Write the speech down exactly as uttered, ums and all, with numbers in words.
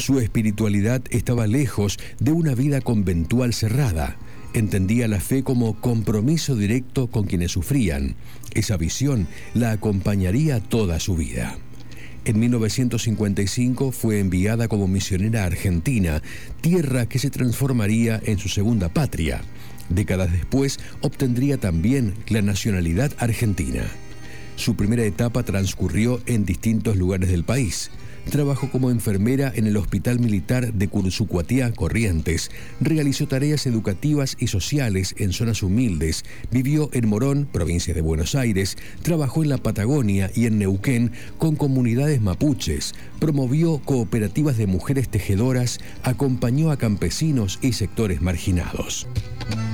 Su espiritualidad estaba lejos de una vida conventual cerrada. Entendía la fe como compromiso directo con quienes sufrían. Esa visión la acompañaría toda su vida. En mil novecientos cincuenta y cinco fue enviada como misionera a Argentina, tierra que se transformaría en su segunda patria. Décadas después obtendría también la nacionalidad argentina. Su primera etapa transcurrió en distintos lugares del país. Trabajó como enfermera en el Hospital Militar de Cursucuatiá, Corrientes. Realizó tareas educativas y sociales en zonas humildes. Vivió en Morón, provincia de Buenos Aires. Trabajó en la Patagonia y en Neuquén con comunidades mapuches. Promovió cooperativas de mujeres tejedoras. Acompañó a campesinos y sectores marginados.